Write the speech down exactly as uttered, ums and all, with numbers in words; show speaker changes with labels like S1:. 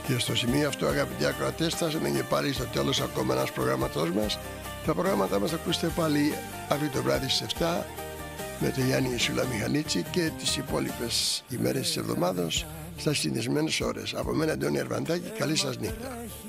S1: Και στο σημείο αυτό, αγαπητοί ακροατές, φτάσαμε και πάλι στο τέλος ακόμα ένας προγράμματός μας. Τα προγράμματά μας θα ακούσετε πάλι αύριο το βράδυ στις επτά με τον Γιάννη Σούλα Μιχαλίτση και τις υπόλοιπες ημέρες της εβδομάδας στα συνηθισμένες ώρες. Από μένα, Αντώνη Ερβαντάκη, καλή σας νύχτα.